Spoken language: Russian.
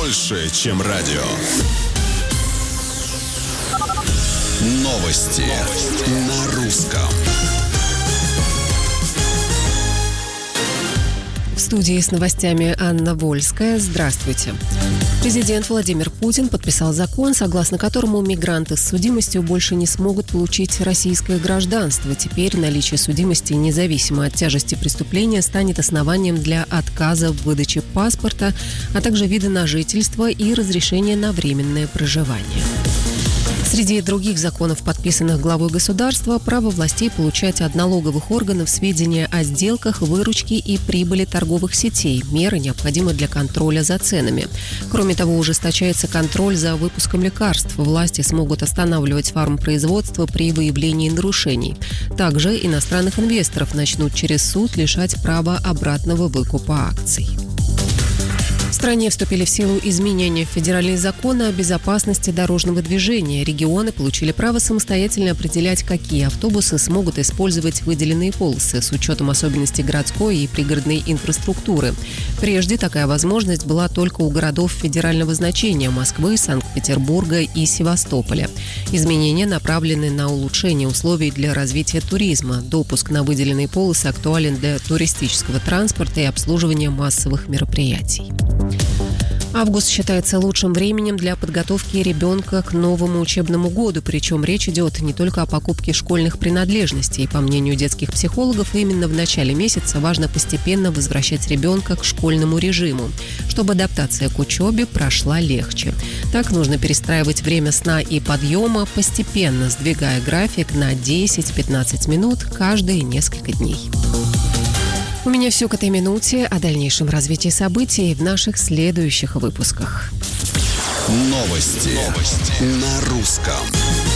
больше, чем радио. Новости на русском. В студии с новостями Анна Вольская. Здравствуйте. Президент Владимир Путин подписал закон, согласно которому мигранты с судимостью больше не смогут получить российское гражданство. Теперь наличие судимости, независимо от тяжести преступления, станет основанием для отказа в выдаче паспорта, а также вида на жительство и разрешения на временное проживание. Среди других законов, подписанных главой государства, право властей получать от налоговых органов сведения о сделках, выручке и прибыли торговых сетей. Меры необходимы для контроля за ценами. Кроме того, ужесточается контроль за выпуском лекарств. Власти смогут останавливать фармпроизводство при выявлении нарушений. Также иностранных инвесторов начнут через суд лишать права обратного выкупа акций. В стране вступили в силу изменения в федеральный закон о безопасности дорожного движения. Регионы получили право самостоятельно определять, какие автобусы смогут использовать выделенные полосы с учетом особенностей городской и пригородной инфраструктуры. Прежде такая возможность была только у городов федерального значения – Москвы, Санкт-Петербурга и Севастополя. Изменения направлены на улучшение условий для развития туризма. Допуск на выделенные полосы актуален для туристического транспорта и обслуживания массовых мероприятий. Август считается лучшим временем для подготовки ребенка к новому учебному году. Причем речь идет не только о покупке школьных принадлежностей. По мнению детских психологов, именно в начале месяца важно постепенно возвращать ребенка к школьному режиму, чтобы адаптация к учебе прошла легче. Так нужно перестраивать время сна и подъема, постепенно сдвигая график на 10-15 минут каждые несколько дней. У меня все к этой минуте. О дальнейшем развитии событий в наших следующих выпусках. Новости на русском.